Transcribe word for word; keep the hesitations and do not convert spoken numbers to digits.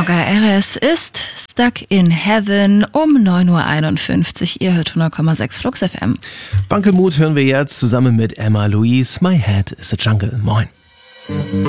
Noga Alice ist Stuck in Heaven um neun Uhr einundfünfzig. Ihr hört hundert Komma sechs Flux F M. Wankelmut hören wir jetzt zusammen mit Emma Louise. My Head is a Jungle. Moin.